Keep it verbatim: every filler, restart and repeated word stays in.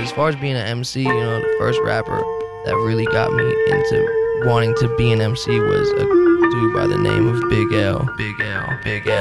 as far as being an M C, you know, the first rapper that really got me into wanting to be an M C was a dude by the name of Big L. Big L. Big L.